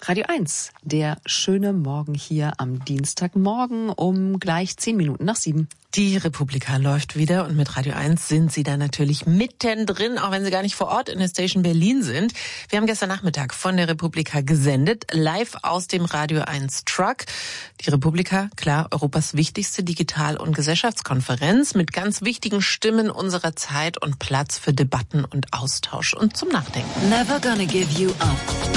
Radio 1. Der schöne Morgen hier am Dienstagmorgen um gleich 10 Minuten nach 7. Die Republika läuft wieder und mit Radio 1 sind Sie da natürlich mittendrin, auch wenn Sie gar nicht vor Ort in der Station Berlin sind. Wir haben gestern Nachmittag von der Republika gesendet, live aus dem Radio 1 Truck. Die Republika, klar, Europas wichtigste Digital- und Gesellschaftskonferenz mit ganz wichtigen Stimmen unserer Zeit und Platz für Debatten und Austausch und zum Nachdenken. Never gonna give you up.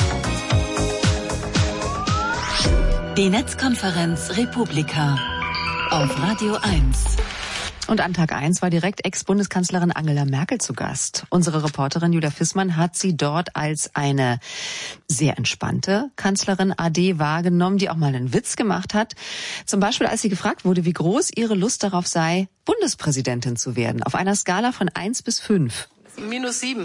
Die Netzkonferenz Republika auf Radio 1. Und an Tag 1 war direkt Ex-Bundeskanzlerin Angela Merkel zu Gast. Unsere Reporterin Julia Fissmann hat sie dort als eine sehr entspannte Kanzlerin AD wahrgenommen, die auch mal einen Witz gemacht hat. Zum Beispiel, als sie gefragt wurde, wie groß ihre Lust darauf sei, Bundespräsidentin zu werden. Auf einer Skala von 1 bis 5. -7.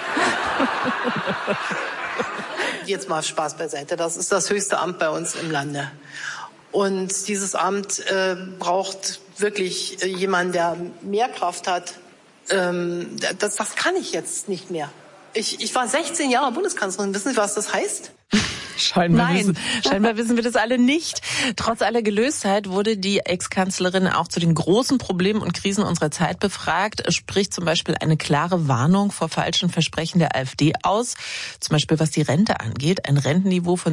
Jetzt mal Spaß beiseite. Das ist das höchste Amt bei uns im Lande. Und dieses Amt braucht wirklich jemanden, der mehr Kraft hat. Das kann ich jetzt nicht mehr. Ich war 16 Jahre Bundeskanzlerin. Wissen Sie, was das heißt? Scheinbar wissen wir das alle nicht. Trotz aller Gelöstheit wurde die Ex-Kanzlerin auch zu den großen Problemen und Krisen unserer Zeit befragt. Es spricht zum Beispiel eine klare Warnung vor falschen Versprechen der AfD aus. Zum Beispiel was die Rente angeht. Ein Rentenniveau von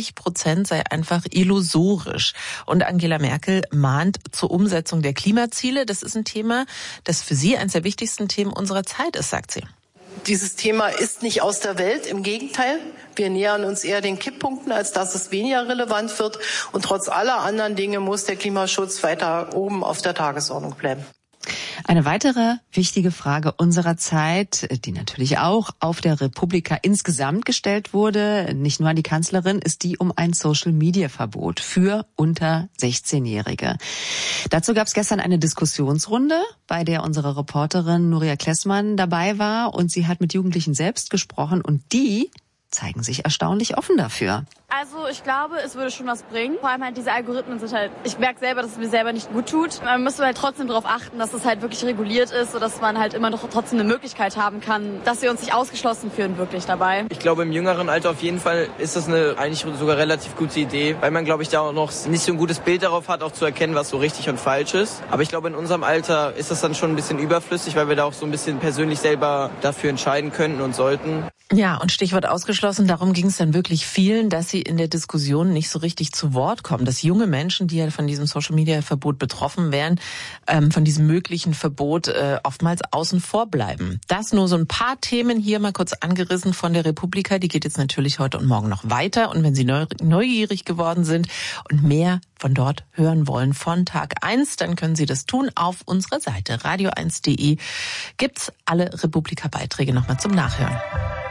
70% sei einfach illusorisch. Und Angela Merkel mahnt zur Umsetzung der Klimaziele. Das ist ein Thema, das für sie eines der wichtigsten Themen unserer Zeit ist, sagt sie. Dieses Thema ist nicht aus der Welt, im Gegenteil. Wir nähern uns eher den Kipppunkten, als dass es weniger relevant wird. Und trotz aller anderen Dinge muss der Klimaschutz weiter oben auf der Tagesordnung bleiben. Eine weitere wichtige Frage unserer Zeit, die natürlich auch auf der Republika insgesamt gestellt wurde, nicht nur an die Kanzlerin, ist die um ein Social-Media-Verbot für unter 16-Jährige. Dazu gab es gestern eine Diskussionsrunde, bei der unsere Reporterin Nuria Klessmann dabei war und sie hat mit Jugendlichen selbst gesprochen und die zeigen sich erstaunlich offen dafür. Also ich glaube, es würde schon was bringen. Vor allem halt diese Algorithmen sind halt, ich merke selber, dass es mir selber nicht gut tut. Man müsste halt trotzdem darauf achten, dass es halt wirklich reguliert ist, sodass man halt immer noch trotzdem eine Möglichkeit haben kann, dass wir uns nicht ausgeschlossen fühlen wirklich dabei. Ich glaube, im jüngeren Alter auf jeden Fall ist das eigentlich sogar relativ gute Idee, weil man, glaube ich, da auch noch nicht so ein gutes Bild darauf hat, auch zu erkennen, was so richtig und falsch ist. Aber ich glaube, in unserem Alter ist das dann schon ein bisschen überflüssig, weil wir da auch so ein bisschen persönlich selber dafür entscheiden könnten und sollten. Ja, und Stichwort ausgeschlossen, darum ging es dann wirklich vielen, dass sie in der Diskussion nicht so richtig zu Wort kommen. Dass junge Menschen, die ja von diesem Social-Media-Verbot betroffen wären, von diesem möglichen Verbot oftmals außen vor bleiben. Das nur so ein paar Themen hier mal kurz angerissen von der Republika. Die geht jetzt natürlich heute und morgen noch weiter. Und wenn Sie neugierig geworden sind und mehr von dort hören wollen von Tag 1, dann können Sie das tun auf unserer Seite radio1.de. Gibt's alle Republika-Beiträge nochmal zum Nachhören.